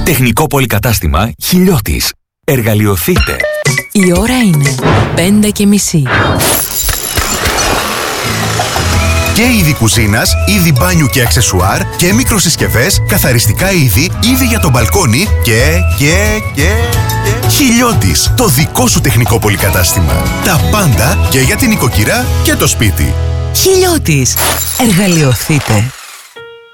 Τεχνικό πολυκατάστημα Χιλιώτης. Εργαλειοθείτε. Η ώρα είναι 5:30. Και είδη κουζίνας, είδη μπάνιου και αξεσουάρ και μικροσυσκευές, καθαριστικά είδη για το μπαλκόνι και... Χιλιώτης, το δικό σου τεχνικό πολυκατάστημα. Τα πάντα και για την οικοκυρά και το σπίτι. Χιλιώτης. Εργαλειοθείτε.